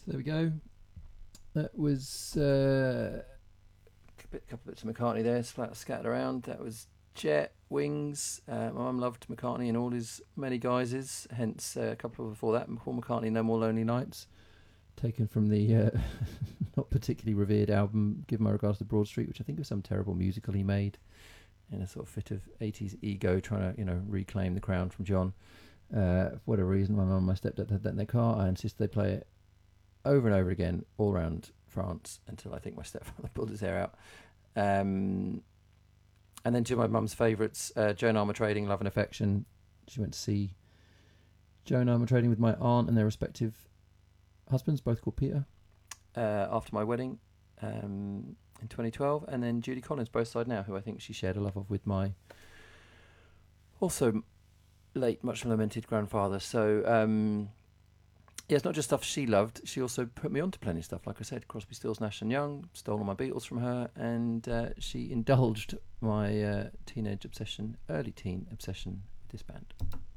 there we go. That was a couple bits of McCartney there, scattered around. That was Jet, Wings. My mum loved McCartney in all his many guises, hence a couple before that, Paul McCartney, No More Lonely Nights, taken from the not particularly revered album Give My Regards to Broad Street, which I think was some terrible musical he made in a sort of fit of 80s ego, trying to, reclaim the crown from John. For whatever reason, my mum and my stepdad had that in their car. I insist they play it over and over again all around France until I think my stepfather pulled his hair out. And then two of my mum's favourites, Joan Armatrading, Love and Affection. She went to see Joan Armatrading with my aunt and their respective husbands, both called Peter, after my wedding in 2012. And then Judy Collins, Both Side Now, who I think she shared a love of with my also late, much lamented grandfather. So, it's not just stuff she loved. She also put me on to plenty of stuff. Like I said, Crosby, Stills, Nash and Young, stole all my Beatles from her, and she indulged my early teen obsession with this band.